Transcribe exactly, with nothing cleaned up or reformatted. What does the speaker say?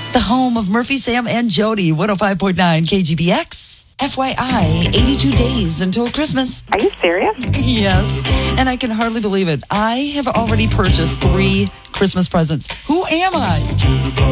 the home of Murphy, Sam, and Jody, one oh five point nine K G B X. F Y I, eighty-two days until Christmas. Are you serious? Yes, and I can hardly believe it. I have already purchased three Christmas presents. Who am I?